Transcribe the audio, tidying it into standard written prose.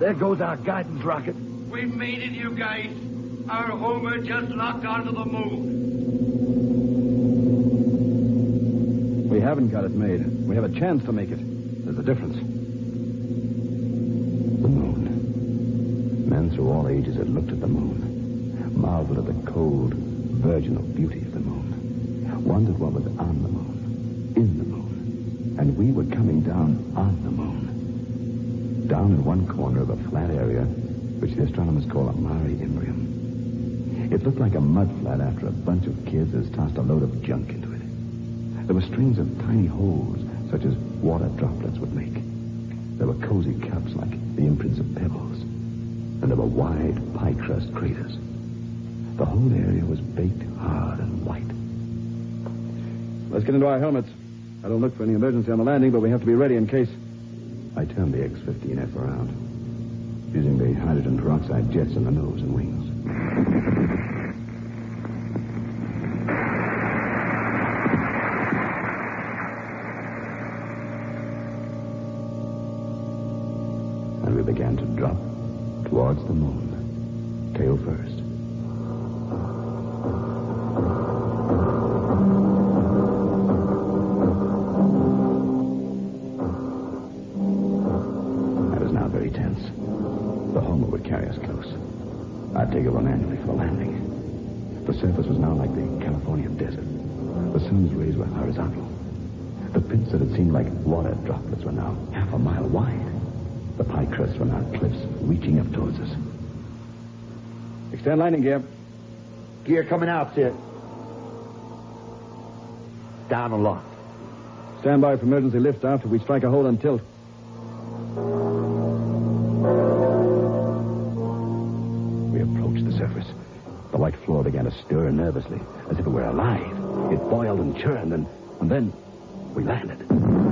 There goes our guidance rocket. We made it, you guys. Our Homer just locked onto the moon. We haven't got it made. We have a chance to make it. There's a difference. The moon. Men through all ages had looked at the moon, marveled at the cold, virginal beauty of the moon, wondered what was on the moon, in the moon, and we were coming down on the moon. Down in one corner of a flat area, which the astronomers call a mare imbrium. It looked like a mud flat after a bunch of kids has tossed a load of junk into it. There were strings of tiny holes, such as water droplets would make. There were cozy cups like the imprints of pebbles. And there were wide pie crust craters. The whole area was baked hard and white. Let's get into our helmets. I don't look for any emergency on the landing, but we have to be ready in case. I turned the X-15F around, using the hydrogen peroxide jets in the nose and wings. And we began to drop towards the moon, tail first. I was now very tense. The Homer would carry us close. I'd take over manually for the landing. The surface was now like the California desert. The sun's rays were horizontal. The pits that had seemed like water droplets were now half a mile wide. The pie crusts were now cliffs reaching up towards us. Extend landing gear. Gear coming out, sir. Down and locked. Stand by for emergency lift after we strike a hole and tilt. We approached the surface. The white floor began to stir nervously, as if it were alive. It boiled and churned, and then we landed.